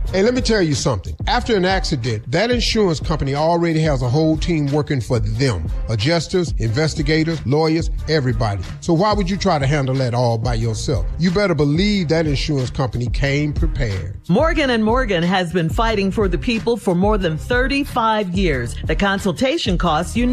Hey, let me tell you something. After an accident, that insurance company already has a whole team working for them. Adjusters, investigators, lawyers, everybody. So why would you try to handle that all by yourself? You better believe that insurance company came prepared. Morgan & Morgan has been fighting for the people for more than 35 years. The consultation costs you